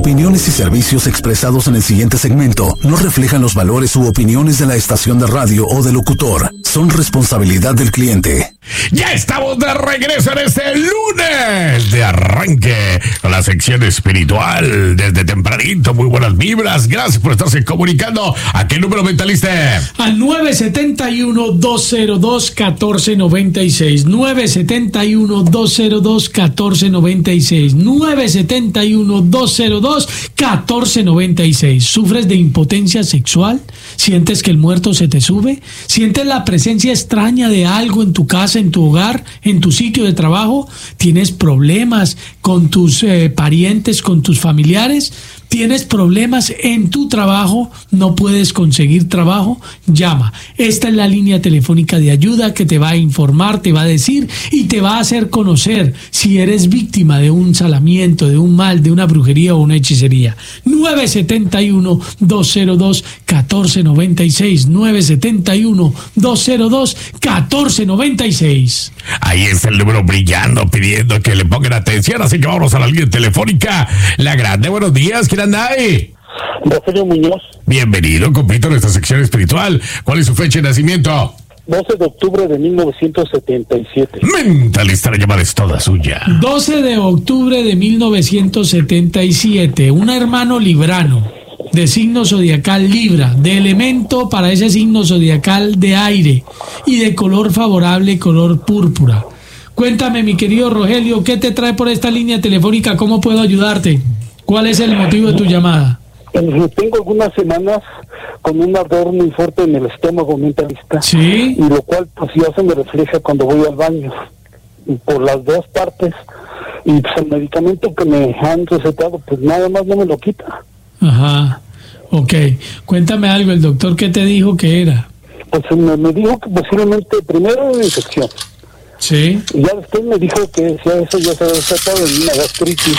opiniones y servicios expresados en el siguiente segmento no reflejan los valores u opiniones de la estación de radio o del locutor. Son responsabilidad del cliente. Ya estamos de regreso en este lunes de arranque con la sección espiritual desde tempranito. Muy buenas vibras. Gracias por estarse comunicando. ¿A qué número, mentalista? Al 971-202-1496. 971-202-1496. 971-202-1496. ¿Sufres de impotencia sexual? ¿Sientes que el muerto se te sube? ¿Sientes la presencia extraña de algo en tu casa, en tu hogar, en tu sitio de trabajo? ¿Tienes problemas con tus parientes, con tus familiares? ¿Tienes problemas en tu trabajo? ¿No puedes conseguir trabajo? Llama. Esta es la línea telefónica de ayuda que te va a informar, te va a decir y te va a hacer conocer si eres víctima de un salamiento, de un mal, de una brujería o una hechicería. 971-202-1496. 971-202-1496. Ahí está el número brillando, pidiendo que le pongan atención. Así que vamos a la línea telefónica. La Grande, buenos días. ¿Quién anda ahí? Rogelio Muñoz. Bienvenido, compito, a nuestra sección espiritual. ¿Cuál es su fecha de nacimiento? 12 de octubre de 1977. Mentalista, la llamada es toda suya. 12 de octubre de 1977. Un hermano librano, de signo zodiacal Libra, de elemento para ese signo zodiacal de aire y de color favorable, color púrpura. Cuéntame, mi querido Rogelio, ¿qué te trae por esta línea telefónica? ¿Cómo puedo ayudarte? ¿Cuál es el motivo de tu llamada? Tengo algunas semanas con un ardor muy fuerte en el estómago, mentalista. Sí. Y lo cual pues ya se me refleja cuando voy al baño. Y por las dos partes. Y pues el medicamento que me han recetado pues nada más no me lo quita. Ajá. Ok. Cuéntame algo, ¿el doctor qué te dijo que era? Pues me dijo que posiblemente primero una infección. Sí. Y ya después me dijo que eso ya se había tratado en una gastritis.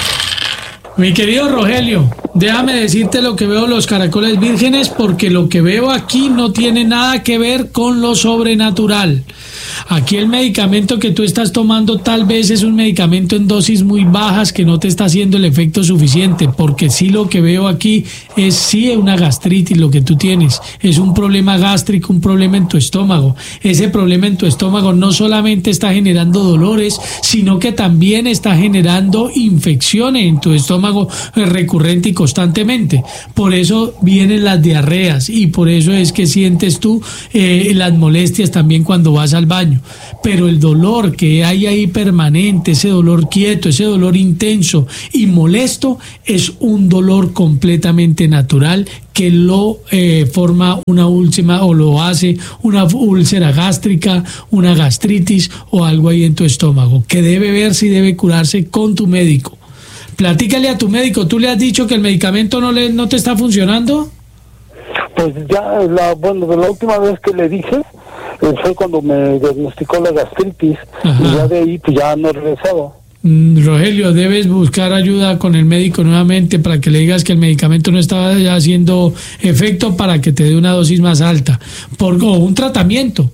Mi querido Rogelio, déjame decirte lo que veo los caracoles vírgenes, porque lo que veo aquí no tiene nada que ver con lo sobrenatural. Aquí el medicamento que tú estás tomando tal vez es un medicamento en dosis muy bajas que no te está haciendo el efecto suficiente, porque sí lo que veo aquí es una gastritis lo que tú tienes, es un problema gástrico, un problema en tu estómago. Ese problema en tu estómago no solamente está generando dolores, sino que también está generando infecciones en tu estómago recurrente y constantemente. Por eso vienen las diarreas y por eso es que sientes tú las molestias también cuando vas al baño. Pero el dolor que hay ahí permanente, ese dolor quieto, ese dolor intenso y molesto, es un dolor completamente natural que lo forma una úlcera o lo hace una úlcera gástrica, una gastritis o algo ahí en tu estómago, que debe verse y debe curarse con tu médico. Platícale a tu médico. ¿Tú le has dicho que el medicamento no te está funcionando? Pues ya, de la última vez que le dije fue cuando me diagnosticó la gastritis. Ajá. Y ya de ahí pues ya no he regresado. Rogelio, debes buscar ayuda con el médico nuevamente para que le digas que el medicamento no está haciendo efecto, para que te dé una dosis más alta, o un tratamiento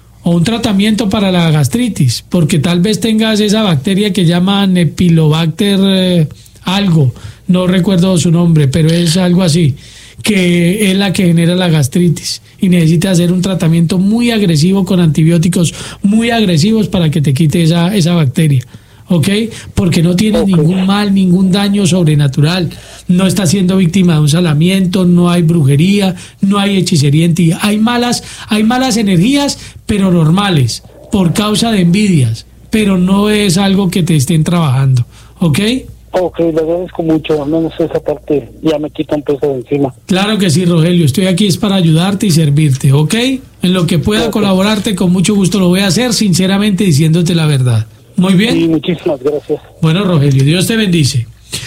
para la gastritis, porque tal vez tengas esa bacteria que llaman Epilobacter algo, no recuerdo su nombre, pero es algo así, que es la que genera la gastritis y necesitas hacer un tratamiento muy agresivo con antibióticos muy agresivos para que te quite esa bacteria. ¿Ok? Porque no tienes ningún mal, ningún daño sobrenatural, no estás siendo víctima de un salamiento, no hay brujería, no hay hechicería en ti. Hay malas energías, pero normales, por causa de envidias, pero no es algo que te estén trabajando. ¿Ok? Ok, le agradezco mucho, al menos esa parte ya me quita un peso de encima. Claro que sí, Rogelio, estoy aquí es para ayudarte y servirte, ¿ok? En lo que pueda colaborarte, con mucho gusto lo voy a hacer, sinceramente diciéndote la verdad. Muy bien. Sí, muchísimas gracias. Bueno, Rogelio, Dios te bendice.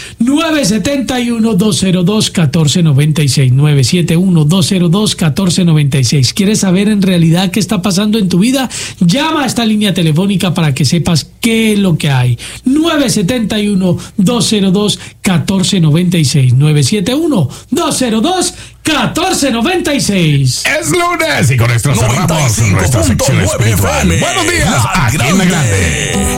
971-202-1496. 971-202-1496. ¿Quieres saber en realidad qué está pasando en tu vida? Llama a esta línea telefónica para que sepas qué es lo que hay. 971-202-1496. 971-202-1496. Es lunes y con esto cerramos nuestra sección espiritual. Buenos días, aquí en La Grande.